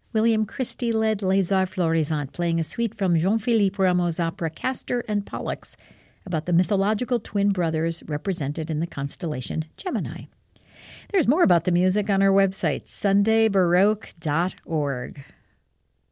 William Christie led Les Arts Florissants, playing a suite from Jean-Philippe Rameau's opera Castor and Pollux about the mythological twin brothers represented in the constellation Gemini. There's more about the music on our website, sundaybaroque.org.